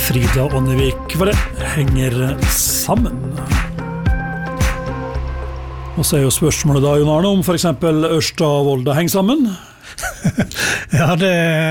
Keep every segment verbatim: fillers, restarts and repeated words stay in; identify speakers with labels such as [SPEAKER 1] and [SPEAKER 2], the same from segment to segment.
[SPEAKER 1] Frida Ånnevik var det, henger sammen. Og så er jo spørsmålet da, Jon Arne, om for eksempel Ørsta og Volda henger sammen.
[SPEAKER 2] Ja, det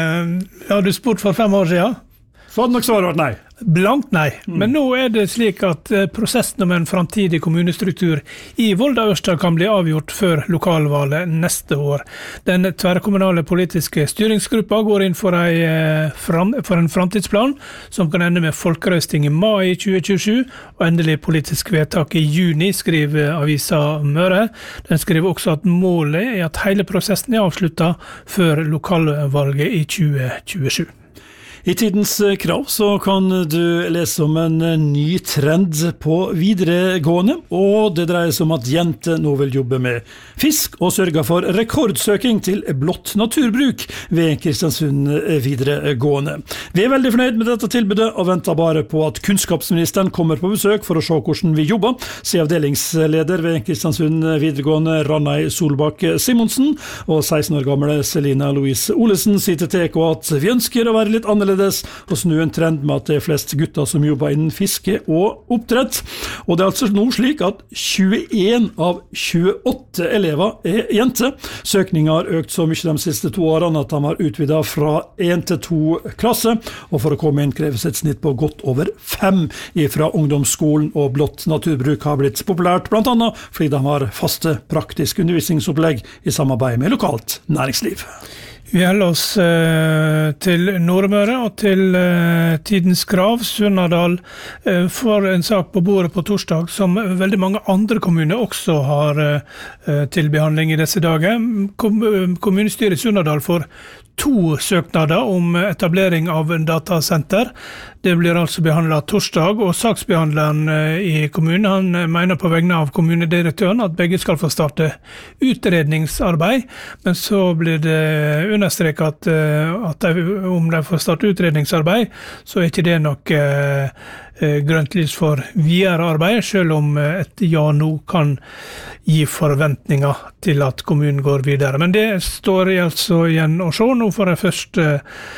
[SPEAKER 2] har du spurt for fem år siden.
[SPEAKER 1] Så hadde nok svaret vært nei.
[SPEAKER 2] Blankt nei, mm. Men nå er det slik at prosessen om en framtidig kommunestruktur i Volda og Ørsta kan bli avgjort før lokalvalget neste år. Den tverrkommunale politiske styringsgruppa går inn for, ei, for en framtidsplan som kan ende med folkerøsting i mai tjue tjuesju og endelig politisk vedtak i juni, skriver avisa Møre. Den skriver også at målet er at hele prosessen er avsluttet før lokalvalget i tjue tjuesju.
[SPEAKER 1] I tidens krav så kan du lese om en ny trend på videregående, og det dreier seg om at jenter nå vil jobbe med fisk og sørge for rekordsøking til blått naturbruk ved Kristiansund videregående. Vi er veldig fornøyd med dette tilbudet og venter bare på at kunnskapsministeren kommer på besøk for å se hvordan vi jobber, sier avdelingsleder ved Kristiansund videregående Ranei Solbakk Simonsen, og seksten år gamle Selina Louise Olesen sier til T K at vi ønsker å være litt annerledes og snu en trend med at det er flest gutter som jobber innen fiske og oppdrett. Og det er altså nå slik at tjueen av tjueåtte elever er jenter. Søkningen har økt så mye de siste to årene at de har utvidet fra én til to klasse, og for å komme inn kreves et snitt på godt over fem fra ungdomsskolen, og blått naturbruk har blitt populært, blant annet fordi de har faste praktiske undervisningsopplegg i samarbeid med lokalt næringsliv.
[SPEAKER 2] Vi holder oss eh, til Nordmøre og til eh, tidens krav. Sunnadal eh, får en sak på bordet på torsdag som veldig mange andre kommuner også har eh, til behandling i disse dager. Kom, kommunestyret i Sunnadal får to søknader om etablering av en datasenter. Det blir altså behandlet torsdag, og saksbehandleren i kommunen han mener på vegne av kommunedirektøren at begge skal få starte utredningsarbeid, men så blir det understreket at, at de, om de får starte utredningsarbeid, så er ikke det nok eh, grønt lys for videre arbeid, selv om et ja nå kan gi forventninger til at kommunen går videre. Men det står altså igjen å se nå for det første,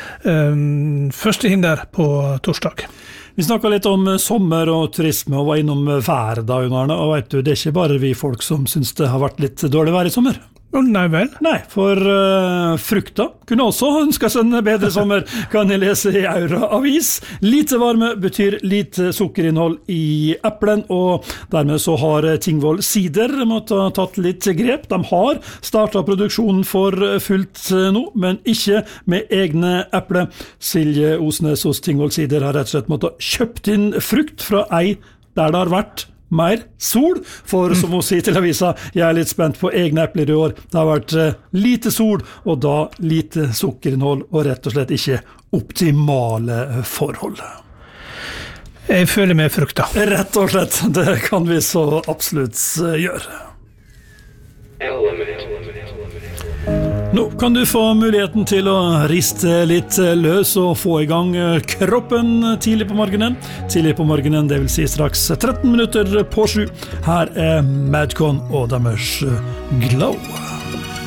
[SPEAKER 2] um, første hinder på torsdag.
[SPEAKER 1] Vi snakket litt om sommer og turisme og var innom vær da, Jon Arne, og vet du, det er ikke bare vi folk som synes det har vært litt dårlig vær i sommer.
[SPEAKER 2] Nei vel?
[SPEAKER 1] Nei, for uh, frukta kunne også ønskes en bedre sommer, kan jeg lese i Aura Avis. Lite varme betyr lite sukkerinnhold i eplen, og dermed så har Tingvoll Sider måttet ha tatt litt grep. De har startet produksjonen for fullt nå, men ikke med egne eple. Silje Osnes hos Tingvoll Sider har rett og slett måttet kjøpt inn frukt fra ei der det har vært mer sol, for som hun sier til avisa, jeg er litt spent på egne epler i år. Det har vært lite sol, og da lite sukkerinnhold, og rett og slett ikke optimale forhold.
[SPEAKER 2] Jeg føler meg frukta.
[SPEAKER 1] Rett og slett, det kan vi så absolutt gjøre. Nå kan du få muligheten til å riste litt løs og få i gang kroppen tidlig på morgenen. Tidlig på morgenen, det vil si straks tretten minutter på sju. Her er Madcon og deres Glow.